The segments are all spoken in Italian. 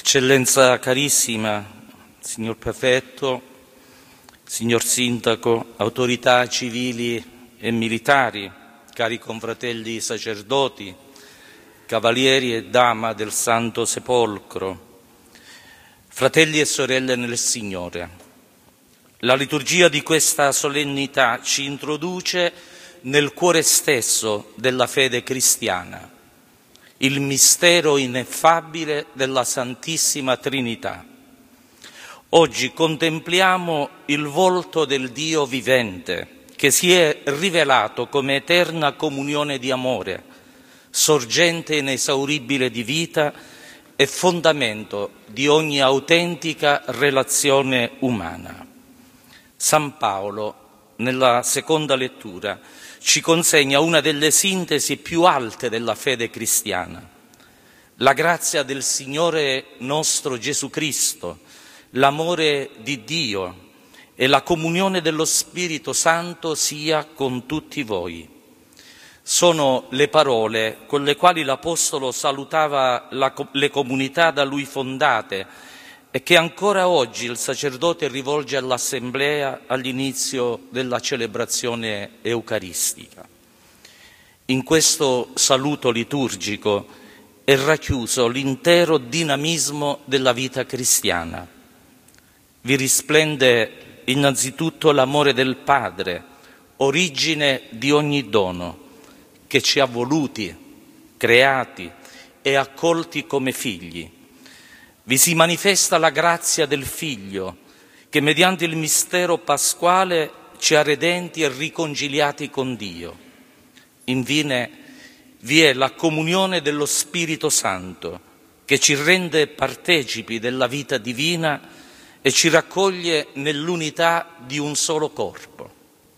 Eccellenza carissima, signor Prefetto, signor Sindaco, autorità civili e militari, cari confratelli sacerdoti, cavalieri e dama del Santo Sepolcro, fratelli e sorelle nel Signore. La liturgia di questa solennità ci introduce nel cuore stesso della fede cristiana, il mistero ineffabile della Santissima Trinità. Oggi contempliamo il volto del Dio vivente, che si è rivelato come eterna comunione di amore, sorgente inesauribile di vita e fondamento di ogni autentica relazione umana. San Paolo, nella seconda lettura, ci consegna una delle sintesi più alte della fede cristiana. La grazia del Signore nostro Gesù Cristo, l'amore di Dio e la comunione dello Spirito Santo sia con tutti voi. Sono le parole con le quali l'Apostolo salutava le comunità da lui fondate e che ancora oggi il sacerdote rivolge all'Assemblea all'inizio della celebrazione eucaristica. In questo saluto liturgico è racchiuso l'intero dinamismo della vita cristiana. Vi risplende innanzitutto l'amore del Padre, origine di ogni dono, che ci ha voluti, creati e accolti come figli. Vi si manifesta la grazia del Figlio, che mediante il mistero pasquale ci ha redenti e riconciliati con Dio. Infine, vi è la comunione dello Spirito Santo, che ci rende partecipi della vita divina e ci raccoglie nell'unità di un solo corpo.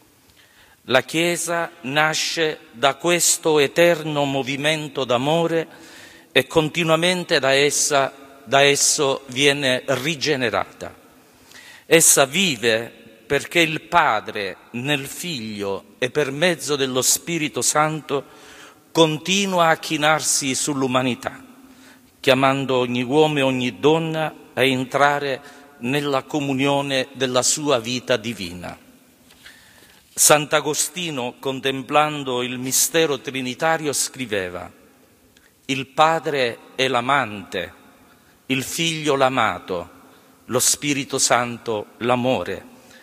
La Chiesa nasce da questo eterno movimento d'amore e continuamente da esso viene rigenerata. Essa vive perché il Padre, nel Figlio e per mezzo dello Spirito Santo, continua a chinarsi sull'umanità, chiamando ogni uomo e ogni donna a entrare nella comunione della sua vita divina. Sant'Agostino, contemplando il mistero trinitario, scriveva: «Il Padre è l'amante, il Figlio l'amato, lo Spirito Santo l'amore.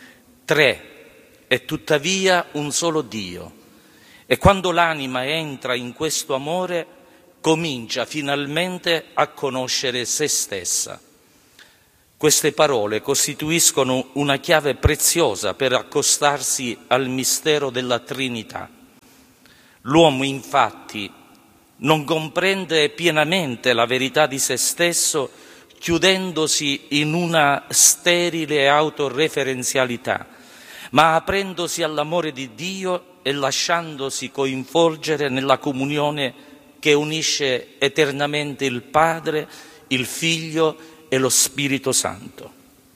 Tre, è tuttavia un solo Dio. E quando l'anima entra in questo amore, comincia finalmente a conoscere se stessa». Queste parole costituiscono una chiave preziosa per accostarsi al mistero della Trinità. L'uomo, infatti, non comprende pienamente la verità di se stesso, chiudendosi in una sterile autoreferenzialità, ma aprendosi all'amore di Dio e lasciandosi coinvolgere nella comunione che unisce eternamente il Padre, il Figlio e lo Spirito Santo.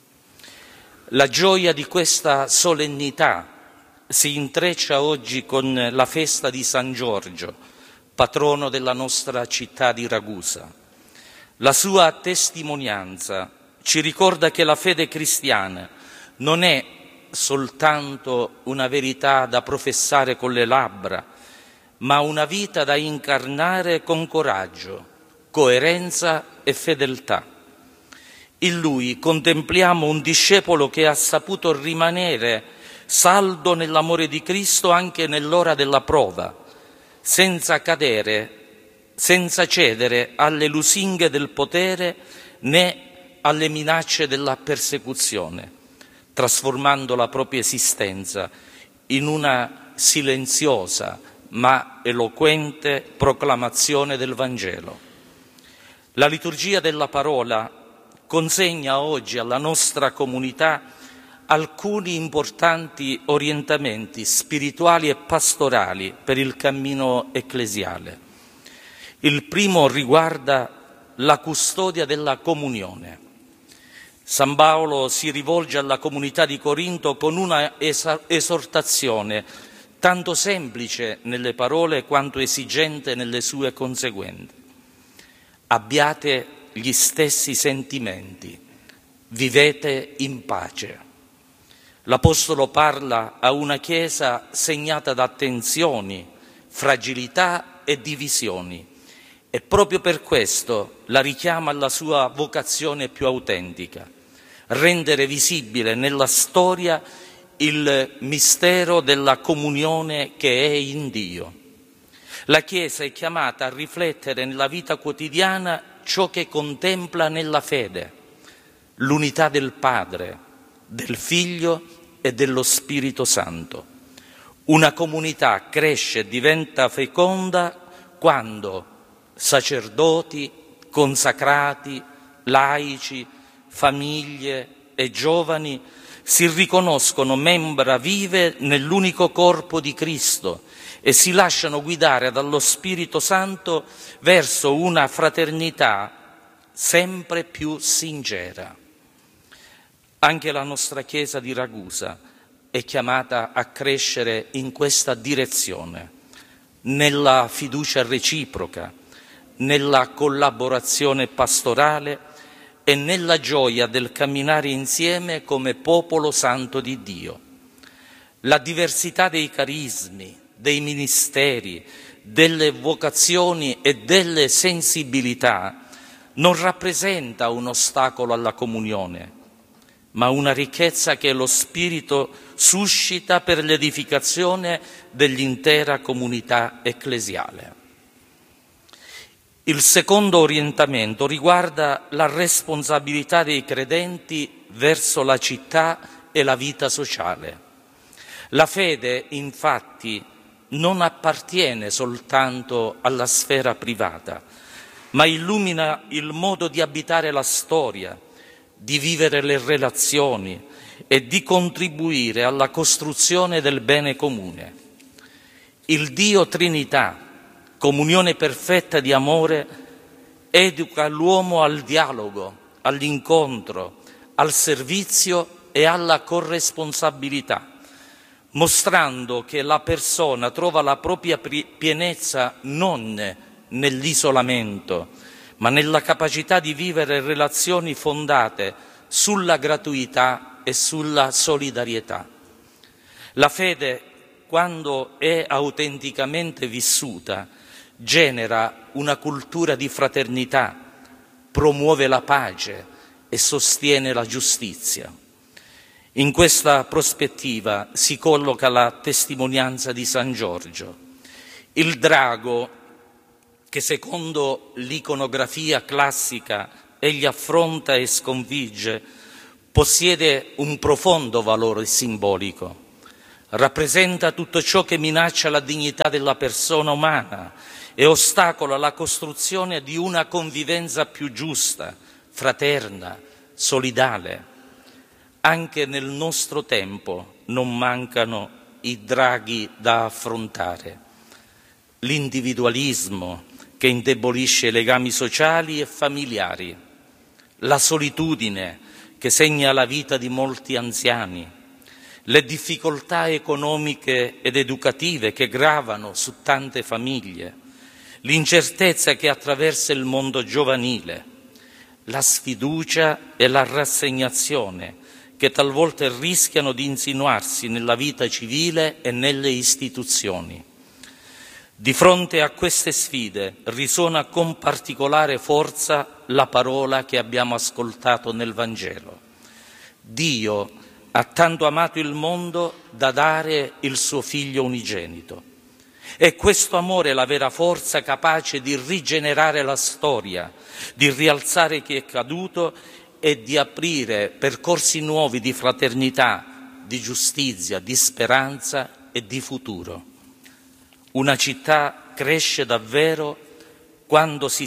La gioia di questa solennità si intreccia oggi con la festa di San Giorgio, patrono della nostra città di Ragusa. La sua testimonianza ci ricorda che la fede cristiana non è soltanto una verità da professare con le labbra, ma una vita da incarnare con coraggio, coerenza e fedeltà. In lui contempliamo un discepolo che ha saputo rimanere saldo nell'amore di Cristo anche nell'ora della prova, senza cedere alle lusinghe del potere né alle minacce della persecuzione, trasformando la propria esistenza in una silenziosa ma eloquente proclamazione del Vangelo. La liturgia della parola consegna oggi alla nostra comunità alcuni importanti orientamenti spirituali e pastorali per il cammino ecclesiale. Il primo riguarda la custodia della comunione. San Paolo si rivolge alla comunità di Corinto con una esortazione tanto semplice nelle parole quanto esigente nelle sue conseguenze. Abbiate gli stessi sentimenti. Vivete in pace. L'Apostolo parla a una Chiesa segnata da tensioni, fragilità e divisioni e proprio per questo la richiama alla sua vocazione più autentica: rendere visibile nella storia il mistero della comunione che è in Dio. La Chiesa è chiamata a riflettere nella vita quotidiana ciò che contempla nella fede: l'unità del Padre, del Figlio e dello Spirito Santo. Una comunità cresce e diventa feconda quando sacerdoti, consacrati, laici, famiglie e giovani si riconoscono membra vive nell'unico corpo di Cristo e si lasciano guidare dallo Spirito Santo verso una fraternità sempre più sincera. Anche la nostra Chiesa di Ragusa è chiamata a crescere in questa direzione, nella fiducia reciproca, nella collaborazione pastorale e nella gioia del camminare insieme come popolo santo di Dio. La diversità dei carismi, dei ministeri, delle vocazioni e delle sensibilità non rappresenta un ostacolo alla comunione, ma una ricchezza che lo Spirito suscita per l'edificazione dell'intera comunità ecclesiale. Il secondo orientamento riguarda la responsabilità dei credenti verso la città e la vita sociale. La fede, infatti, non appartiene soltanto alla sfera privata, ma illumina il modo di abitare la storia, di vivere le relazioni e di contribuire alla costruzione del bene comune. Il Dio Trinità, comunione perfetta di amore, educa l'uomo al dialogo, all'incontro, al servizio e alla corresponsabilità, mostrando che la persona trova la propria pienezza non nell'isolamento, ma nella capacità di vivere relazioni fondate sulla gratuità e sulla solidarietà. La fede, quando è autenticamente vissuta, genera una cultura di fraternità, promuove la pace e sostiene la giustizia. In questa prospettiva si colloca la testimonianza di San Giorgio. Il drago, che secondo l'iconografia classica egli affronta e sconfigge, possiede un profondo valore simbolico. Rappresenta tutto ciò che minaccia la dignità della persona umana e ostacola la costruzione di una convivenza più giusta, fraterna, solidale. Anche nel nostro tempo non mancano i draghi da affrontare. L'individualismo che indebolisce i legami sociali e familiari, la solitudine che segna la vita di molti anziani, le difficoltà economiche ed educative che gravano su tante famiglie, l'incertezza che attraversa il mondo giovanile, la sfiducia e la rassegnazione che talvolta rischiano di insinuarsi nella vita civile e nelle istituzioni. Di fronte a queste sfide risuona con particolare forza la parola che abbiamo ascoltato nel Vangelo. Dio ha tanto amato il mondo da dare il suo Figlio unigenito. E questo amore è la vera forza capace di rigenerare la storia, di rialzare chi è caduto e di aprire percorsi nuovi di fraternità, di giustizia, di speranza e di futuro. Una città cresce davvero quando si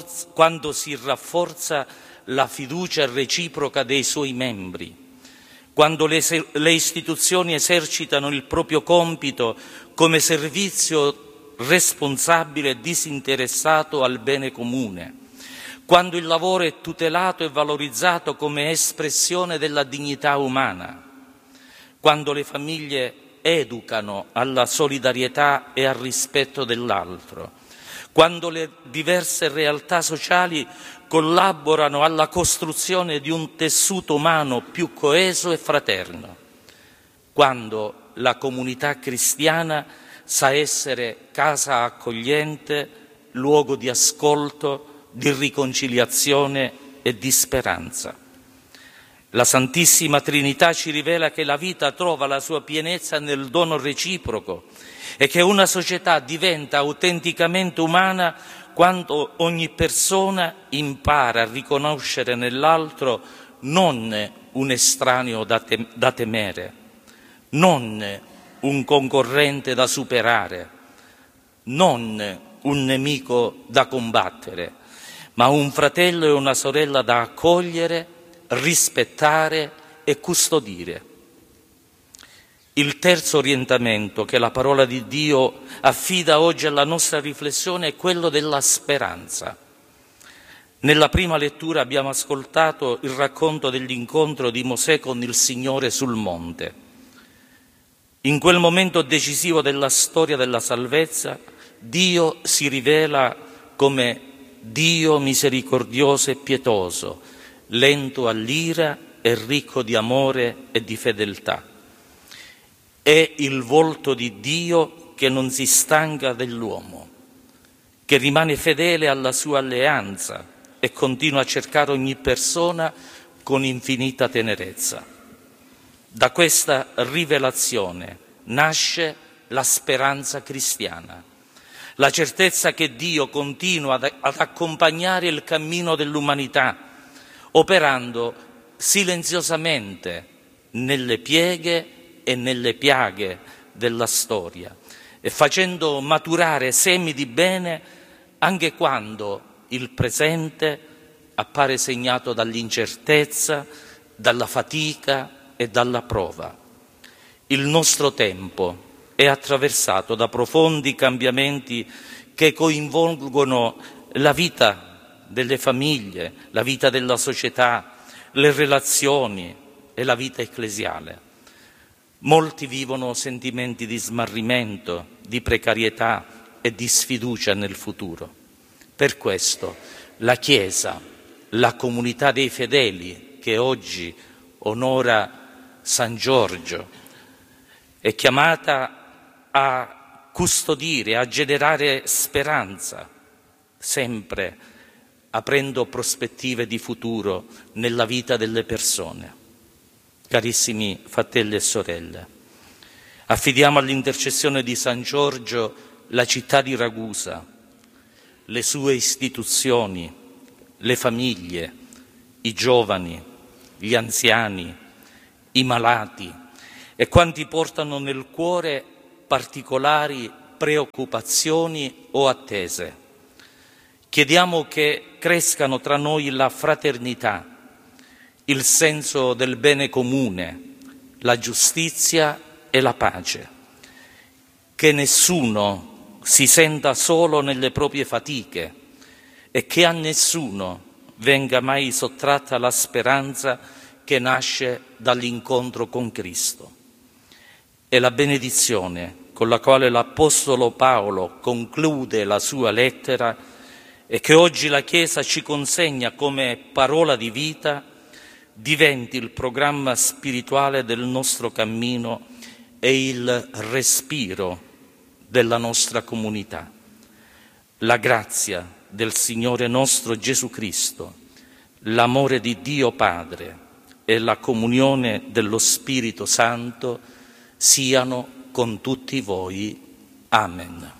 rafforza la fiducia reciproca dei suoi membri, quando le istituzioni esercitano il proprio compito come servizio responsabile e disinteressato al bene comune, quando il lavoro è tutelato e valorizzato come espressione della dignità umana, quando le famiglie educano alla solidarietà e al rispetto dell'altro, quando le diverse realtà sociali collaborano alla costruzione di un tessuto umano più coeso e fraterno, quando la comunità cristiana sa essere casa accogliente, luogo di ascolto, di riconciliazione e di speranza. La Santissima Trinità ci rivela che la vita trova la sua pienezza nel dono reciproco e che una società diventa autenticamente umana quando ogni persona impara a riconoscere nell'altro non un estraneo da temere, non un concorrente da superare, non un nemico da combattere, ma un fratello e una sorella da accogliere, rispettare e custodire. Il terzo orientamento che la parola di Dio affida oggi alla nostra riflessione è quello della speranza. Nella prima lettura abbiamo ascoltato il racconto dell'incontro di Mosè con il Signore sul monte. In quel momento decisivo della storia della salvezza, Dio si rivela come Dio misericordioso e pietoso, lento all'ira e ricco di amore e di fedeltà. È il volto di Dio che non si stanca dell'uomo, che rimane fedele alla sua alleanza e continua a cercare ogni persona con infinita tenerezza. Da questa rivelazione nasce la speranza cristiana, la certezza che Dio continua ad accompagnare il cammino dell'umanità, operando silenziosamente nelle pieghe e nelle piaghe della storia e facendo maturare semi di bene anche quando il presente appare segnato dall'incertezza, dalla fatica e dalla prova. Il nostro tempo è attraversato da profondi cambiamenti che coinvolgono la vita delle famiglie, la vita della società, le relazioni e la vita ecclesiale. Molti vivono sentimenti di smarrimento, di precarietà e di sfiducia nel futuro. Per questo la Chiesa, la comunità dei fedeli che oggi onora San Giorgio, è chiamata a custodire, a generare speranza, sempre aprendo prospettive di futuro nella vita delle persone. Carissimi fratelli e sorelle, affidiamo all'intercessione di San Giorgio la città di Ragusa, le sue istituzioni, le famiglie, i giovani, gli anziani, i malati e quanti portano nel cuore particolari preoccupazioni o attese. Chiediamo che crescano tra noi la fraternità, il senso del bene comune, la giustizia e la pace. Che nessuno si senta solo nelle proprie fatiche e che a nessuno venga mai sottratta la speranza che nasce dall'incontro con Cristo. E la benedizione con la quale l'Apostolo Paolo conclude la sua lettera e che oggi la Chiesa ci consegna come parola di vita diventi il programma spirituale del nostro cammino e il respiro della nostra comunità. La grazia del Signore nostro Gesù Cristo, l'amore di Dio Padre e la comunione dello Spirito Santo siano con tutti voi. Amen.